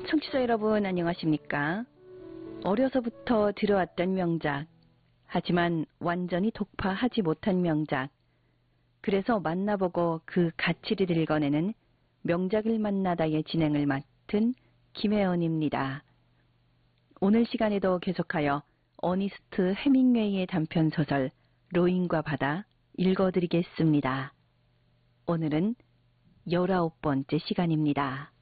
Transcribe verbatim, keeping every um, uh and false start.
청취자 여러분 안녕하십니까? 어려서부터 들어왔던 명작, 하지만 완전히 독파하지 못한 명작, 그래서 만나보고 그 가치를 읽어내는 명작을 만나다의 진행을 맡은 김혜원입니다. 오늘 시간에도 계속하여 어니스트 해밍웨이의 단편소설 로인과 바다 읽어드리겠습니다. 오늘은 열아홉 번째 시간입니다.